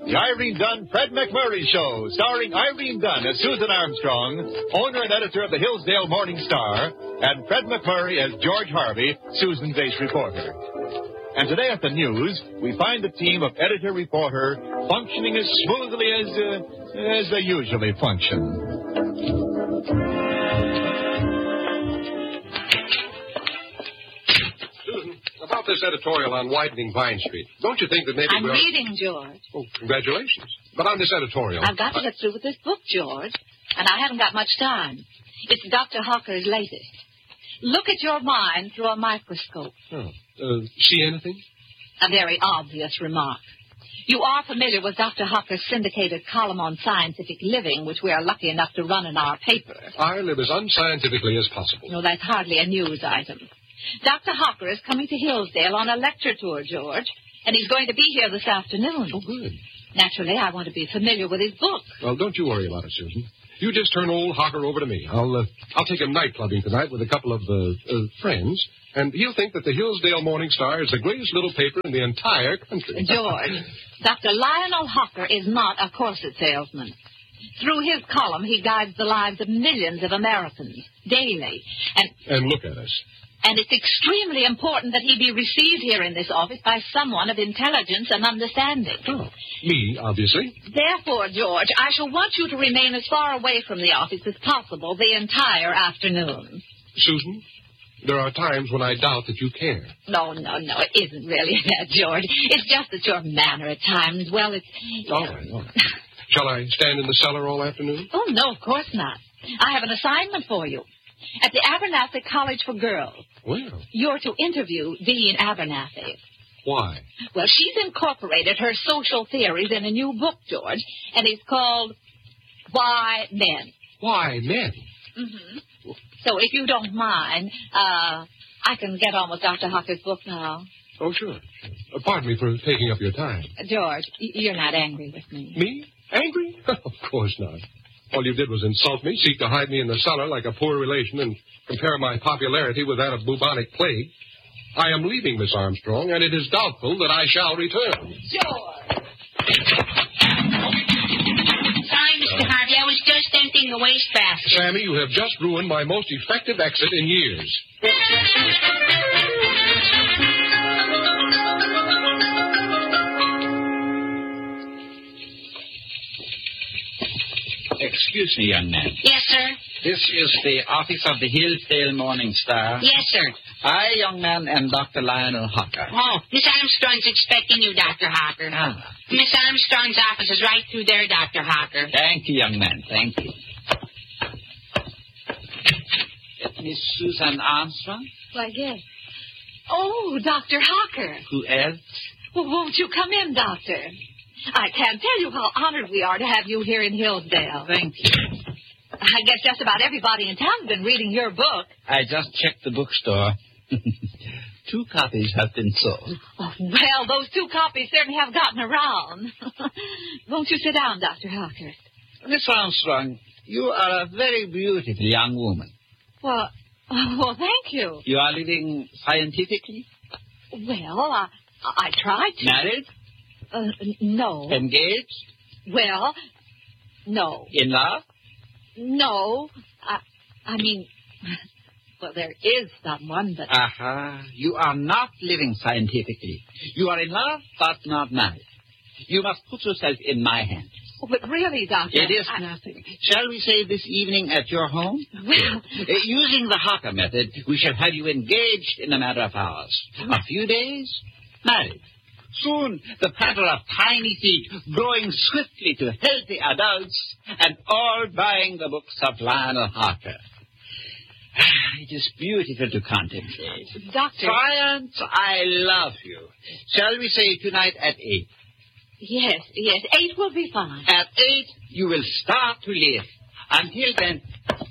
The Irene Dunn Fred McMurray Show, starring Irene Dunn as Susan Armstrong, owner and editor of the Hillsdale Morning Star, and Fred McMurray as George Harvey, Susan's ace reporter. And today at the news, we find the team of editor-reporter functioning as smoothly as they usually function. About this editorial on widening Vine Street, don't you think that maybe I'm reading, George. Oh, congratulations. But on this editorial... I've got to get through with this book, George, and I haven't got much time. It's Dr. Hawker's latest. Look at your mind through a microscope. See anything? A very obvious remark. You are familiar with Dr. Hawker's syndicated column on scientific living, which we are lucky enough to run in our paper. I live as unscientifically as possible. No, that's hardly a news item. Dr. Hawker is coming to Hillsdale on a lecture tour, George, and he's going to be here this afternoon. Oh, good. Naturally, I want to be familiar with his book. Well, don't you worry about it, Susan. You just turn old Hawker over to me. I'll take him night clubbing tonight with a couple of friends, and he'll think that the Hillsdale Morning Star is the greatest little paper in the entire country. George, Dr. Lionel Hawker is not a corset salesman. Through his column, he guides the lives of millions of Americans daily. And look at us. And it's extremely important that he be received here in this office by someone of intelligence and understanding. Oh, me, obviously. Therefore, George, I shall want you to remain as far away from the office as possible the entire afternoon. Susan, there are times when I doubt that you care. No, it isn't really that, George. It's just that your manner at times, well, it's... All right. Shall I stand in the cellar all afternoon? Oh, no, of course not. I have an assignment for you. At the Abernathy College for Girls. Well. You're to interview Dean Abernathy. Why? Well, she's incorporated her social theories in a new book, George, and it's called Why Men. Why Men? Mm-hmm. So if you don't mind, I can get on with Dr. Hawker's book now. Oh, sure. Pardon me for taking up your time. George, you're not angry with me. Me? Angry? Of course not. All you did was insult me, seek to hide me in the cellar like a poor relation, and compare my popularity with that of bubonic plague. I am leaving, Miss Armstrong, and it is doubtful that I shall return. George! Sorry, Mr. Harvey. I was just emptying the wastebasket. Sammy, you have just ruined my most effective exit in years. Excuse me, young man. Yes, sir. This is the office of the Hillsdale Morning Star. Yes, sir. I, young man, am Dr. Lionel Hawker. Oh, Miss Armstrong's expecting you, Dr. Hawker. Ah. Miss Armstrong's office is right through there, Dr. Hawker. Thank you, young man. Thank you. Miss Susan Armstrong? Why, yes. Oh, Dr. Hawker. Who else? Well, won't you come in, Doctor? I can't tell you how honored we are to have you here in Hillsdale. Thank you. I guess just about everybody in town's been reading your book. I just checked the bookstore. 2 copies have been sold. Oh, well, those 2 copies certainly have gotten around. Won't you sit down, Dr. Hawker? Miss Armstrong, you are a very beautiful young woman. Well, thank you. You are living scientifically? Well, I tried to. Married? No. Engaged? Well, no. In love? No. I mean, well, there is someone, but... Aha. You are not living scientifically. You are in love, but not married. You must put yourself in my hands. Oh, but really, Doctor... It is nothing. Shall we say this evening at your home? Well... Using the Hawker method, we shall have you engaged in a matter of hours. A few days, married. Soon, the patter of tiny feet growing swiftly to healthy adults, and all buying the books of Lionel Hawker. It is beautiful to contemplate. Doctor... Science, I love you. Shall we say tonight at 8? Yes, 8 will be fine. At 8, you will start to live. Until then,